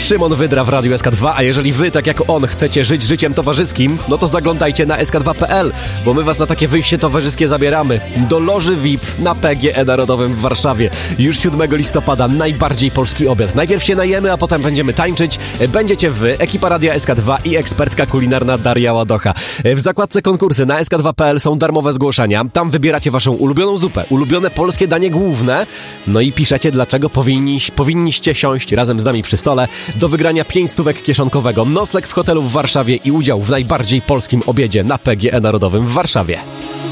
Szymon Wydra w Radiu SK2, a jeżeli wy, tak jak on, chcecie żyć życiem towarzyskim, no to zaglądajcie na sk2.pl, bo my was na takie wyjście towarzyskie zabieramy. Do loży VIP na PGE Narodowym w Warszawie. Już 7 listopada najbardziej polski obiad. Najpierw się najemy, a potem będziemy tańczyć. Będziecie wy, ekipa Radia SK2 i ekspertka kulinarna Daria Ładocha. W zakładce konkursy na sk2.pl są darmowe zgłoszenia. Tam wybieracie waszą ulubioną zupę, ulubione polskie danie główne, no i piszecie, dlaczego powinniście siąść razem z nami przy stole. Do wygrania 5 stówek kieszonkowego, nocleg w hotelu w Warszawie i udział w najbardziej polskim obiedzie na PGE Narodowym w Warszawie.